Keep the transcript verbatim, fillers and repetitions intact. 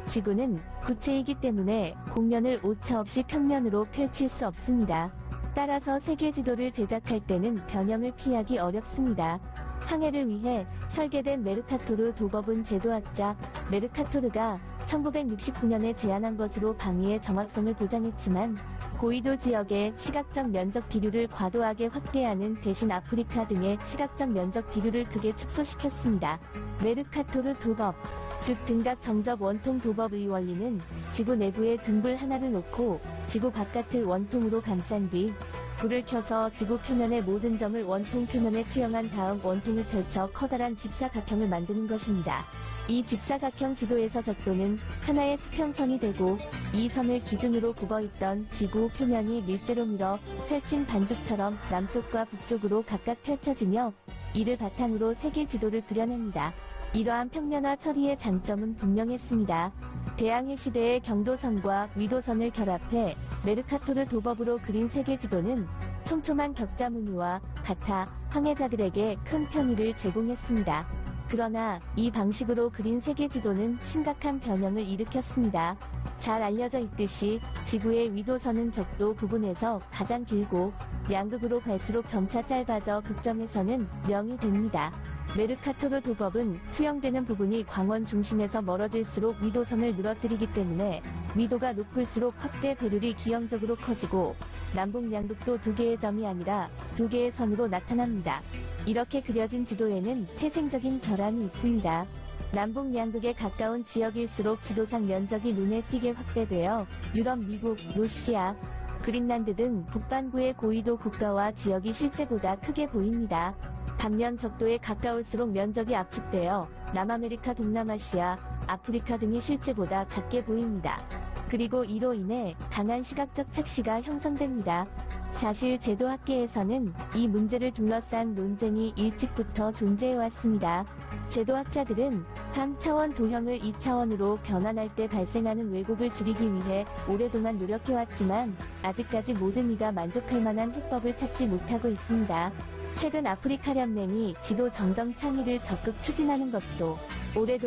지구는 구체이기 때문에 곡면을 오차 없이 평면으로 펼칠 수 없습니다. 따라서 세계 지도를 제작할 때는 변형을 피하기 어렵습니다. 항해를 위해 설계된 메르카토르 도법은 제도학자 메르카토르가 천구백육십구 년에 제안한 것으로 방위의 정확성을 보장했지만 고위도 지역의 시각적 면적 비율을 과도하게 확대하는 대신 아프리카 등의 시각적 면적 비율을 크게 축소시켰습니다. 메르카토르 도법, 즉 등각 정접 원통 도법의 원리는 지구 내부에 등불 하나를 놓고 지구 바깥을 원통으로 감싼 뒤 불을 켜서 지구 표면의 모든 점을 원통 표면에 투영한 다음 원통을 펼쳐 커다란 직사각형을 만드는 것입니다. 이 직사각형 지도에서 적도는 하나의 수평선이 되고 이 선을 기준으로 굽어있던 지구 표면이 밀대로 밀어 펼친 반죽처럼 남쪽과 북쪽으로 각각 펼쳐지며 이를 바탕으로 세계 지도를 그려냅니다. 이러한 평면화 처리의 장점은 분명했습니다. 대항해 시대의 경도선과 위도선을 결합해 메르카토르 도법으로 그린 세계 지도는 촘촘한 격자 무늬와 같아 항해자들에게 큰 편의를 제공했습니다. 그러나 이 방식으로 그린 세계 지도는 심각한 변형을 일으켰습니다. 잘 알려져 있듯이 지구의 위도선은 적도 부분에서 가장 길고 양극으로 갈수록 점차 짧아져 극점에서는 영이 됩니다. 메르카토르 도법은 투영되는 부분이 광원 중심에서 멀어질수록 위도선을 늘어뜨리기 때문에 위도가 높을수록 확대 배율이 기형적으로 커지고 남북 양극도 두 개의 점이 아니라 두 개의 선으로 나타납니다. 이렇게 그려진 지도에는 태생적인 결함이 있습니다. 남북 양극에 가까운 지역일수록 지도상 면적이 눈에 띄게 확대되어 유럽, 미국, 러시아, 그린란드 등 북반구의 고위도 국가와 지역이 실제보다 크게 보입니다. 반면 적도에 가까울수록 면적이 압축되어 남아메리카, 동남아시아, 아프리카 등이 실제보다 작게 보입니다. 그리고 이로 인해 강한 시각적 착시가 형성됩니다. 사실 제도학계에서는 이 문제를 둘러싼 논쟁이 일찍부터 존재해왔습니다. 제도학자들은 삼 차원 도형을 이 차원으로 변환할 때 발생하는 왜곡을 줄이기 위해 오랫동안 노력해왔지만 아직까지 모든 이가 만족할 만한 해법을 찾지 못하고 있습니다. 최근 아프리카 연맹이 지도 정정倡의를 적극 추진하는 것도 오래도